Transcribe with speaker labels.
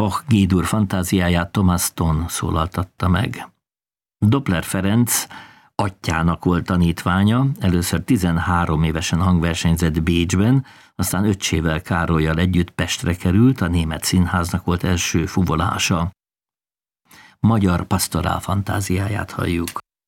Speaker 1: Bach G-dur fantáziáját Thomas Ton szólaltatta meg. Doppler Ferenc atyjának volt tanítványa, először 13 évesen hangversenyzett Bécsben, aztán öccsével Károllyal együtt Pestre került, a Német Színháznak volt első fuvolása. Magyar pastorál fantáziáját halljuk.